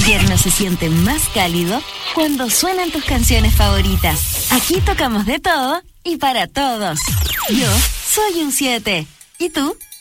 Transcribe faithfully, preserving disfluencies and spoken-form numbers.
invierno se siente más cálido cuando suenan tus canciones favoritas. Aquí tocamos de todo y para todos. Yo soy un siete. ¿Y tú?